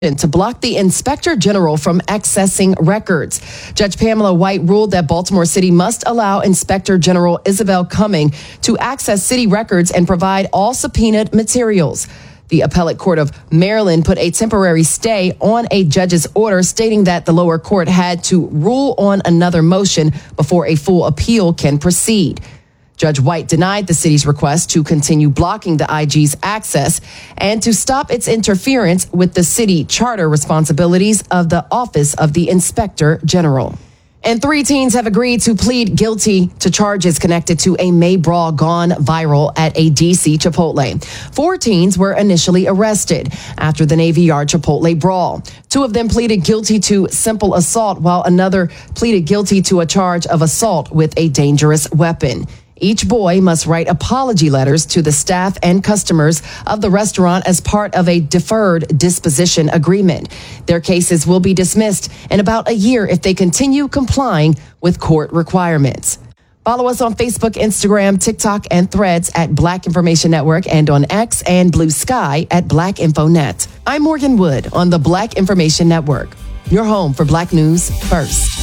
to block the Inspector General from accessing records. Judge Pamela White ruled that Baltimore City must allow Inspector General Isabel Cumming to access city records and provide all subpoenaed materials. The Appellate Court of Maryland put a temporary stay on a judge's order, stating that the lower court had to rule on another motion before a full appeal can proceed. Judge White denied the city's request to continue blocking the IG's access and to stop its interference with the city charter responsibilities of the Office of the Inspector General. And 3 teens have agreed to plead guilty to charges connected to a May brawl gone viral at a D.C. Chipotle. 4 teens were initially arrested after the Navy Yard Chipotle brawl. 2 of them pleaded guilty to simple assault, while another pleaded guilty to a charge of assault with a dangerous weapon. Each boy must write apology letters to the staff and customers of the restaurant as part of a deferred disposition agreement. Their cases will be dismissed in about a year if they continue complying with court requirements. Follow us on Facebook, Instagram, TikTok, and Threads at Black Information Network, and on X and Blue Sky at Black InfoNet. I'm Morgan Wood on the Black Information Network, your home for Black news first.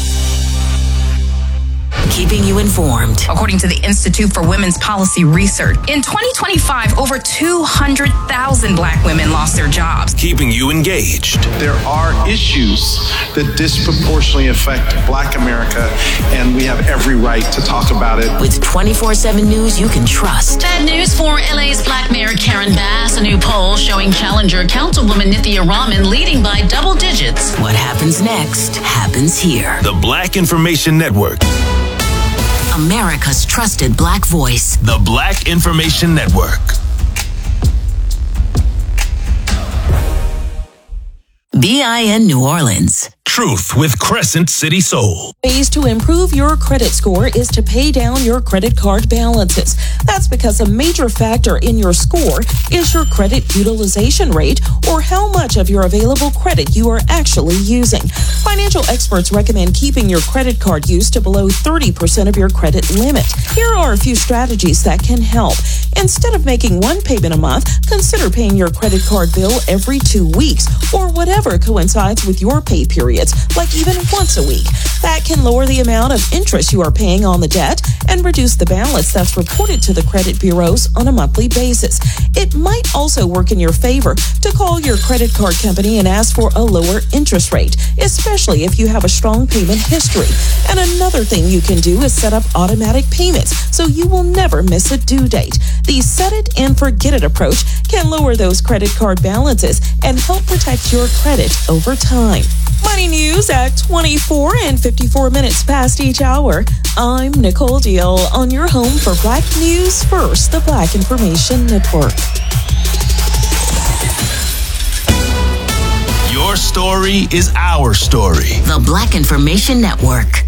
Keeping you informed. According to the Institute for Women's Policy Research, in 2025, over 200,000 Black women lost their jobs. Keeping you engaged. There are issues that disproportionately affect Black America, and we have every right to talk about it. With 24/7 news you can trust. Bad news for LA's Black Mayor Karen Bass. A new poll showing challenger Councilwoman Nithya Raman leading by double digits. What happens next happens here. The Black Information Network. America's trusted Black voice. The Black Information Network. BIN New Orleans. Truth with Crescent City Soul. Ways to improve your credit score is to pay down your credit card balances. That's because a major factor in your score is your credit utilization rate, or how much of your available credit you are actually using. Financial experts recommend keeping your credit card use to below 30% of your credit limit. Here are a few strategies that can help. Instead of making one payment a month, consider paying your credit card bill every 2 weeks, or whatever coincides with your pay periods, like even once a week. That can lower the amount of interest you are paying on the debt and reduce the balance that's reported to the credit bureaus on a monthly basis. It might also work in your favor to call your credit card company and ask for a lower interest rate, especially if you have a strong payment history. And another thing you can do is set up automatic payments so you will never miss a due date. The set it and forget it approach can lower those credit card balances and help protect your credit over time. Money news at 24 and 54 minutes past each hour. I'm Nicole Deal on your home for Black News First, the Black Information Network. Your story is our story. The Black Information Network.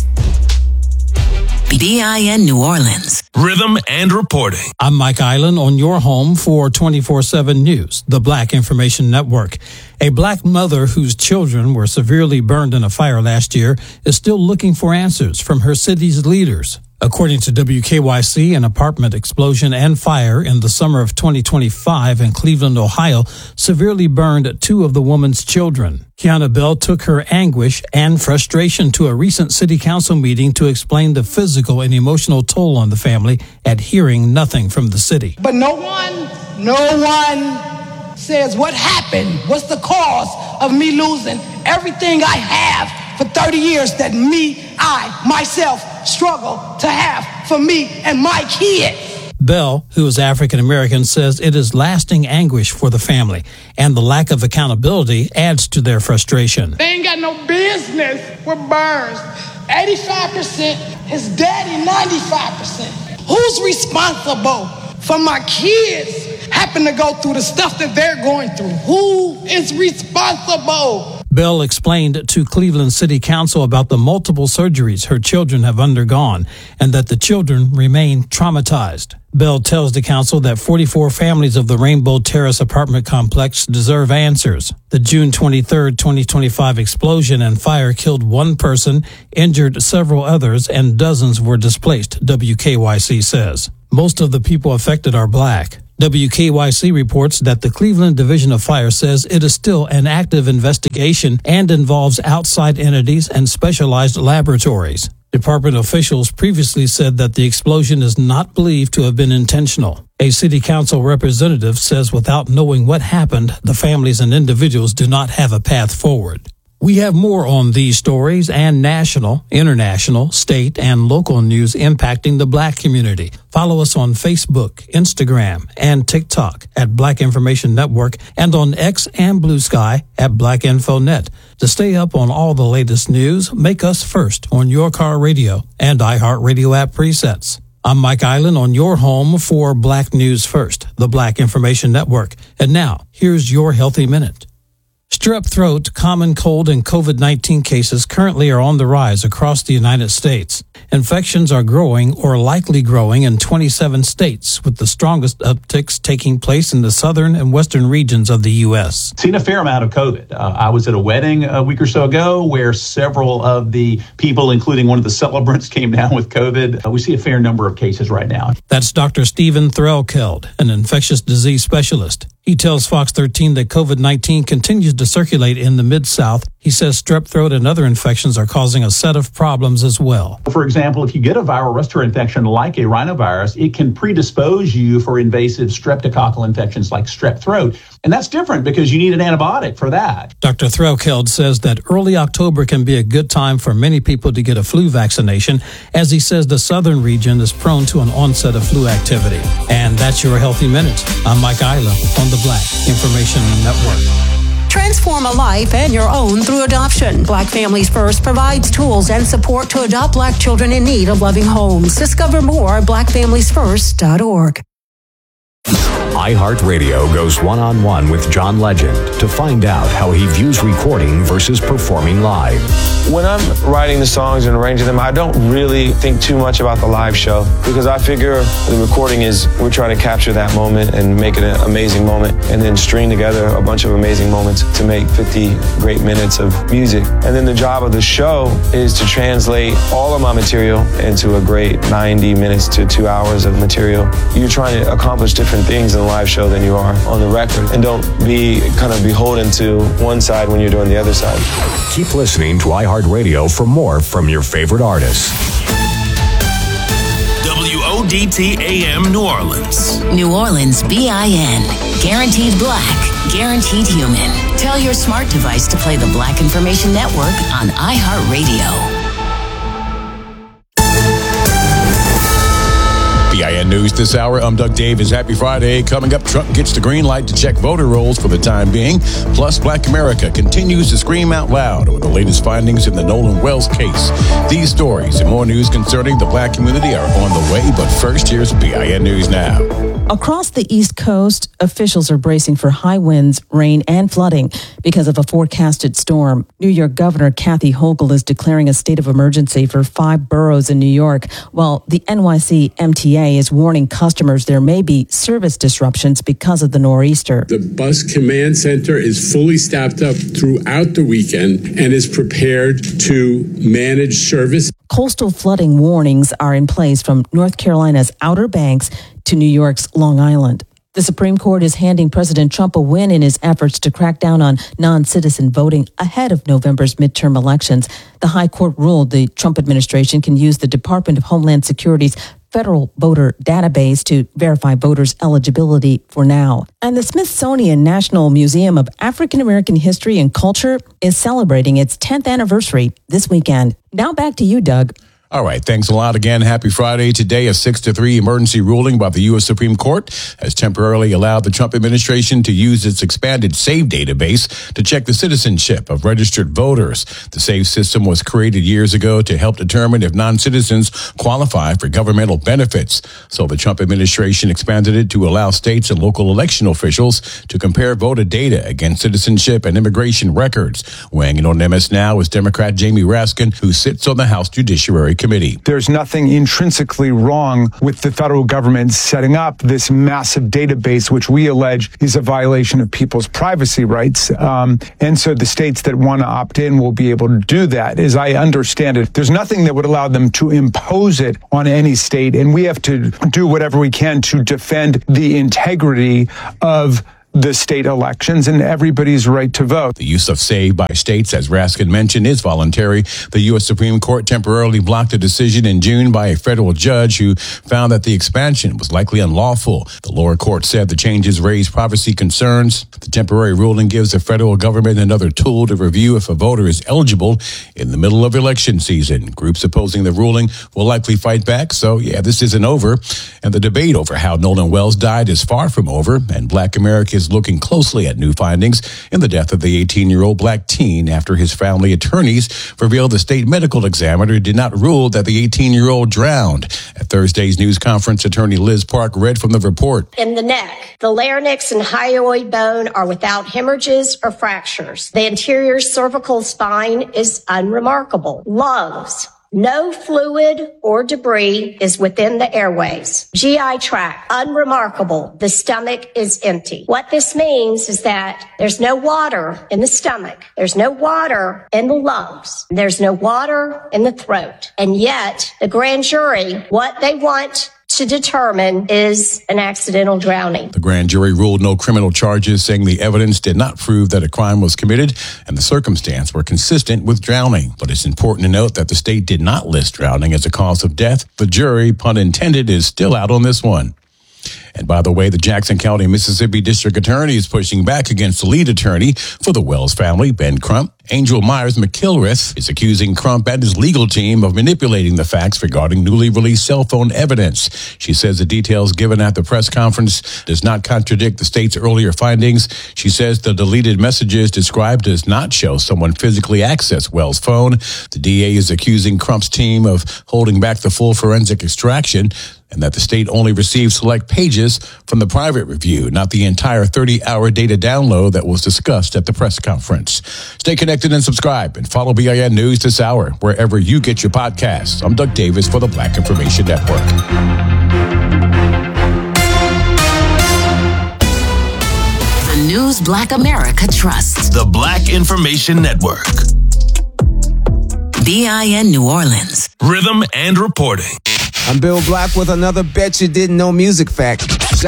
BIN New Orleans. Rhythm and reporting. I'm Mike Island on your home for 24/7 News, the Black Information Network. A Black mother whose children were severely burned in a fire last year is still looking for answers from her city's leaders. According to WKYC, an apartment explosion and fire in the summer of 2025 in Cleveland, Ohio, severely burned 2 of the woman's children. Kiana Bell took her anguish and frustration to a recent city council meeting to explain the physical and emotional toll on the family at hearing nothing from the city. But no one says what happened, what's the cause of me losing everything I have for 30 years that myself struggle to have for me and my kids. Bell, who is African American, says it is lasting anguish for the family, and the lack of accountability adds to their frustration. They ain't got no business with burns. 85%, his daddy 95%. Who's responsible for my kids happen to go through the stuff that they're going through? Who is responsible? Bell explained to Cleveland City Council about the multiple surgeries her children have undergone and that the children remain traumatized. Bell tells the council that 44 families of the Rainbow Terrace apartment complex deserve answers. The June 23, 2025 explosion and fire killed 1 person, injured several others, and dozens were displaced, WKYC says. Most of the people affected are Black. WKYC reports that the Cleveland Division of Fire says it is still an active investigation and involves outside entities and specialized laboratories. Department officials previously said that the explosion is not believed to have been intentional. A city council representative says without knowing what happened, the families and individuals do not have a path forward. We have more on these stories and national, international, state, and local news impacting the Black community. Follow us on Facebook, Instagram, and TikTok at Black Information Network and on X and Blue Sky at Black InfoNet. To stay up on all the latest news, make us first on your car radio and iHeartRadio app presets. I'm Mike Island on your home for Black News First, the Black Information Network. And now, here's your Healthy Minute. Strep throat, common cold, and COVID-19 cases currently are on the rise across the United States. Infections are growing or likely growing in 27 states, with the strongest upticks taking place in the southern and western regions of the U.S. Seen a fair amount of COVID. I was at a wedding a week or so ago where several of the people, including one of the celebrants, came down with COVID. We see a fair number of cases right now. That's Dr. Stephen Threlkeld, an infectious disease specialist. He tells Fox 13 that COVID-19 continues to circulate in the Mid-South. He says strep throat and other infections are causing a set of problems as well. For example, if you get a viral respiratory infection like a rhinovirus, it can predispose you for invasive streptococcal infections like strep throat. And that's different because you need an antibiotic for that. Dr. Threlkeld says that early October can be a good time for many people to get a flu vaccination, as he says the southern region is prone to an onset of flu activity. And that's your Healthy Minute. I'm Mike Isla on the Black Information Network. Transform a life and your own through adoption. Black Families First provides tools and support to adopt Black children in need of loving homes. Discover more at blackfamiliesfirst.org. iHeartRadio goes one-on-one with John Legend to find out how he views recording versus performing live. When I'm writing the songs and arranging them, I don't really think too much about the live show because I figure the recording is we're trying to capture that moment and make it an amazing moment and then string together a bunch of amazing moments to make 50 great minutes of music. And then the job of the show is to translate all of my material into a great 90 minutes to 2 hours of material. You're trying to accomplish different things in a live show than you are on the record. And don't be kind of beholden to one side when you're doing the other side. Keep listening to iHeartRadio for more from your favorite artists. WODT AM New Orleans. New Orleans BIN. Guaranteed Black. Guaranteed Human. Tell your smart device to play the Black Information Network on iHeartRadio. BIN News this hour. I'm Doug Davis. Happy Friday. Coming up, Trump gets the green light to check voter rolls for the time being. Plus, Black America continues to scream out loud over the latest findings in the Nolan Wells case. These stories and more news concerning the Black community are on the way. But first, here's BIN News Now. Across the East Coast, officials are bracing for high winds, rain, and flooding because of a forecasted storm. New York Governor Kathy Hochul is declaring a state of emergency for 5 boroughs in New York, while the NYC MTA is warning customers there may be service disruptions because of the nor'easter. The bus command center is fully staffed up throughout the weekend and is prepared to manage service. Coastal flooding warnings are in place from North Carolina's Outer Banks to New York's Long Island. The Supreme Court is handing President Trump a win in his efforts to crack down on non-citizen voting ahead of November's midterm elections. The High Court ruled the Trump administration can use the Department of Homeland Security's federal voter database to verify voters' eligibility for now. And the Smithsonian National Museum of African American History and Culture is celebrating its 10th anniversary this weekend. Now back to you, Doug. All right. Thanks a lot again. Happy Friday. Today, a 6-3 emergency ruling by the U.S. Supreme Court has temporarily allowed the Trump administration to use its expanded SAVE database to check the citizenship of registered voters. The SAVE system was created years ago to help determine if non-citizens qualify for governmental benefits. So the Trump administration expanded it to allow states and local election officials to compare voter data against citizenship and immigration records. Weighing in on MS Now is Democrat Jamie Raskin, who sits on the House Judiciary committee. There's nothing intrinsically wrong with the federal government setting up this massive database, which we allege is a violation of people's privacy rights. And so the states that want to opt in will be able to do that. As I understand it, there's nothing that would allow them to impose it on any state, and we have to do whatever we can to defend the integrity of the state elections and everybody's right to vote. The use of SAVE by states, as Raskin mentioned, is voluntary. The U.S. Supreme Court temporarily blocked a decision in June by a federal judge who found that the expansion was likely unlawful. The lower court said the changes raised privacy concerns. The temporary ruling gives the federal government another tool to review if a voter is eligible in the middle of election season. Groups opposing the ruling will likely fight back. So, yeah, this isn't over. And the debate over how Nolan Wells died is far from over. And Black America is looking closely at new findings in the death of the 18-year-old black teen after his family attorneys revealed the state medical examiner did not rule that the 18-year-old drowned. At Thursday's news conference, attorney Liz Park read from the report. In the neck, the larynx and hyoid bone are without hemorrhages or fractures. The anterior cervical spine is unremarkable. Lungs. No fluid or debris is within the airways. GI tract, unremarkable. The stomach is empty. What this means is that there's no water in the stomach. There's no water in the lungs. There's no water in the throat. And yet, the grand jury, what they want to determine is an accidental drowning. The grand jury ruled no criminal charges, saying the evidence did not prove that a crime was committed and the circumstances were consistent with drowning. But it's important to note that the state did not list drowning as a cause of death. The jury, pun intended, is still out on this one. And by the way, the Jackson County, Mississippi District Attorney is pushing back against the lead attorney for the Wells family, Ben Crump. Angel Myers McIlrath is accusing Crump and his legal team of manipulating the facts regarding newly released cell phone evidence. She says the details given at the press conference does not contradict the state's earlier findings. She says the deleted messages described does not show someone physically accessed Wells' phone. The DA is accusing Crump's team of holding back the full forensic extraction, and that the state only received select pages from the private review, not the entire 30-hour data download that was discussed at the press conference. Stay connected and subscribe, and follow BIN News this hour, wherever you get your podcasts. I'm Doug Davis for the Black Information Network. The news Black America trusts. The Black Information Network. BIN New Orleans. Rhythm and reporting. I'm Bill Black with another Bet You Didn't Know music fact.